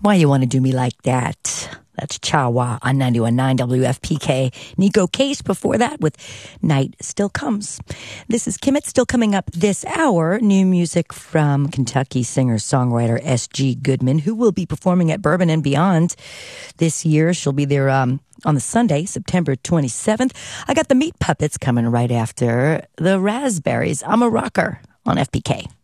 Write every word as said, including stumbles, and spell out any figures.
Why you want to do me like that? That's Chawa on ninety-one point nine W F P K. Nico Case before that with Night Still Comes. This is Kim. It's still coming up this hour. New music from Kentucky singer-songwriter S G Goodman, who will be performing at Bourbon and Beyond this year. She'll be there um, on the Sunday, September twenty-seventh. I got the Meat Puppets coming right after the Raspberries. I'm a Rocker on F P K.